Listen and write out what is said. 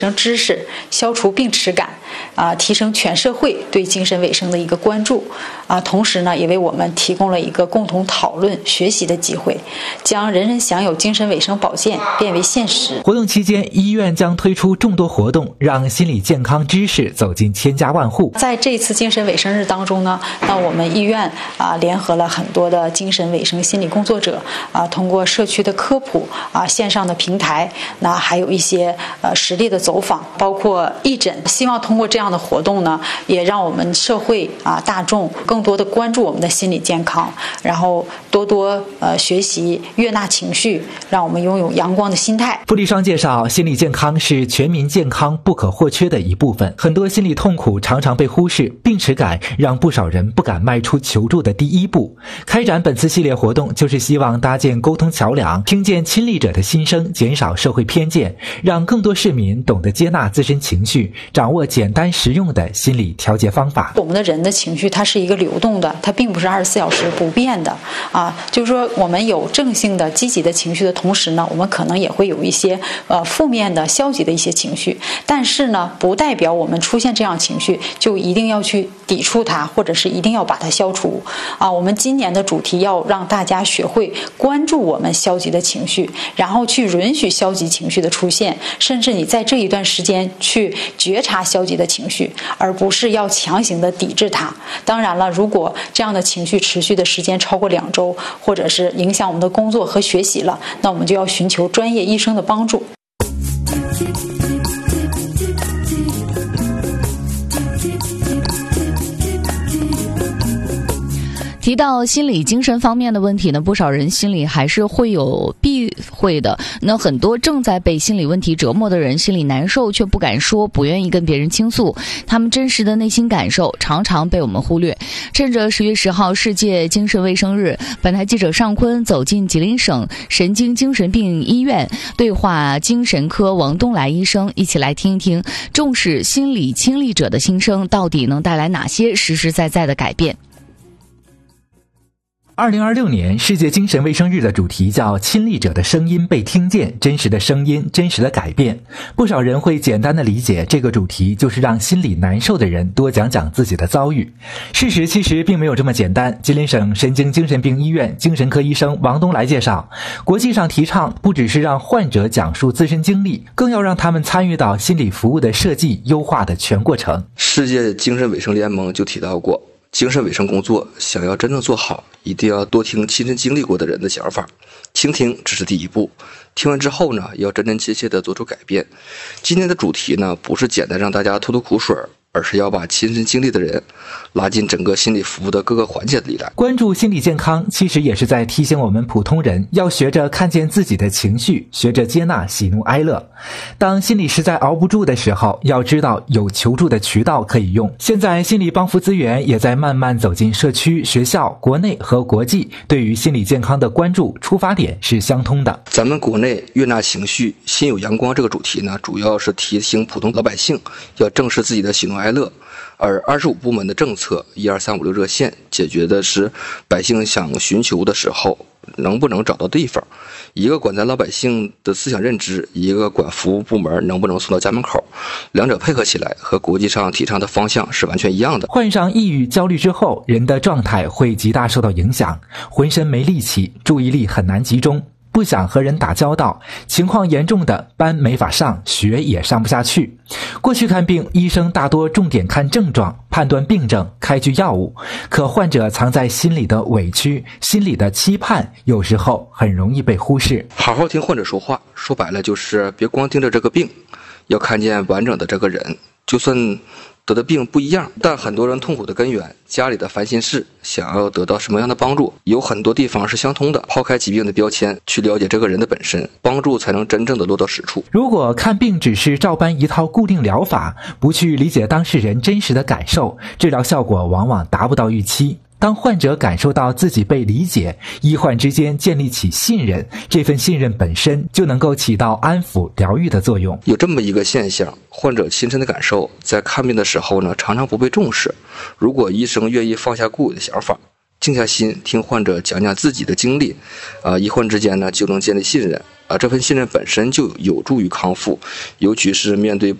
知识，消除病耻感，提升全社会对精神卫生的一个关注，同时呢，也为我们提供了一个共同讨论、学习的机会，将人人享有精神卫生保健变为现实。 活动期间，医院将推出众多活动，让心理健康知识走进千家万户。 在这次精神卫生日当中呢，那我们医院联合了很多的精神卫生心理工作者，通过社区的科普线上的平台，那还有一些实地的走访，包括义诊，希望通过这样的活动呢，也让我们社会大众更多的关注我们的心理健康，然后多多学习悦纳情绪，让我们拥有阳光的心态。 傅立双介绍，心理健康是全民健康不可或缺的一部分，很多心理痛苦常常被忽视，病耻感让不少人不敢迈出求助的第一步。开展本次系列活动，就是希望搭建沟通桥梁，听见亲历者的心声，减少社会偏见，让更多市民懂得接纳自身情绪，掌握简单实用的心理调节方法。 我们的人的情绪它是一个流动的，它并不是24小时不变的就是说我们有正性的积极的情绪的同时呢，我们可能也会有一些负面的消极的一些情绪，但是呢，不代表我们出现这样情绪就一定要去抵触它，或者是一定要把它消除我们今年的主题要让大家学会关注我们消极的情绪，然后去允许消极情绪的出现，甚至你在这一段时间去觉察消极的情绪，而不是要强行的抵制它。当然了，如果这样的情绪持续的时间超过2周，或者是影响我们的工作和学习了，那我们就要寻求专业医生的帮助。 提到心理精神方面的问题呢，不少人心里还是会有避讳的。那很多正在被心理问题折磨的人，心里难受却不敢说，不愿意跟别人倾诉，他们真实的内心感受常常被我们忽略。趁着10月10号世界精神卫生日，本台记者尚坤走进吉林省神经精神病医院，对话精神科王东来医生，一起来听一听重视心理亲历者的心声到底能带来哪些实实在在的改变。 2026年世界精神卫生日的主题叫亲历者的声音被听见，真实的声音，真实的改变。不少人会简单的理解这个主题就是让心里难受的人多讲讲自己的遭遇。事实其实并没有这么简单。吉林省神经精神病医院精神科医生王东来介绍，国际上提倡不只是让患者讲述自身经历，更要让他们参与到心理服务的设计优化的全过程。 世界精神卫生联盟就提到过，精神卫生工作想要真正做好，一定要多听亲身经历过的人的想法，倾听只是第一步，听完之后呢，要真真切切地做出改变。今天的主题呢，不是简单让大家吐吐苦水，而是要把亲身经历的人拉进整个心理服务的各个环节里来。 关注心理健康，其实也是在提醒我们普通人要学着看见自己的情绪，学着接纳喜怒哀乐。当心里实在熬不住的时候，要知道有求助的渠道可以用。现在心理帮扶资源也在慢慢走进社区、学校，国内和国际对于心理健康的关注出发点是相通的。 咱们国内悦纳情绪，心有阳光这个主题呢，主要是提醒普通老百姓要正视自己的喜怒哀乐，而25部门的政策12356热线解决的是百姓想寻求的时候能不能找到地方，一个管咱老百姓的思想认知，一个管服务部门能不能送到家门口，两者配合起来和国际上提倡的方向是完全一样的。 患上抑郁焦虑之后，人的状态会极大受到影响，浑身没力气，注意力很难集中，不想和人打交道，情况严重的班没法上，学也上不下去。过去看病，医生大多重点看症状，判断病症，开具药物，可患者藏在心里的委屈，心里的期盼，有时候很容易被忽视。 好好听患者说话，说白了就是别光听着这个病，要看见完整的这个人。就算得的病不一样，但很多人痛苦的根源，家里的烦心事，想要得到什么样的帮助，有很多地方是相通的。抛开疾病的标签，去了解这个人的本身，帮助才能真正的落到实处。 如果看病只是照搬一套固定疗法，不去理解当事人真实的感受，治疗效果往往达不到预期。当患者感受到自己被理解，医患之间建立起信任，这份信任本身就能够起到安抚疗愈的作用。 有这么一个现象，患者亲身的感受在看病的时候呢，常常不被重视。如果医生愿意放下固有的想法，静下心听患者讲讲自己的经历，医患之间呢就能建立信任， 这份信任本身就有助于康复，尤其是面对